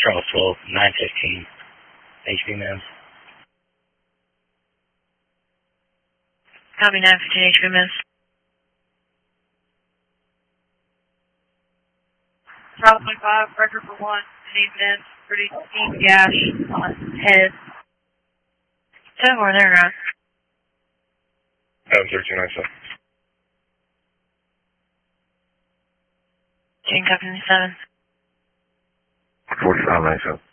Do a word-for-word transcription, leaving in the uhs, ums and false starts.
Charles twelve, nine fifteen. H B Mims. Copy nine fifteen H B Mims. Charles twenty-five, record for one, H B Mims, producing gas on head. ten four, there now. seven thirteen nine seven. King Company seven. forty-five nine seven.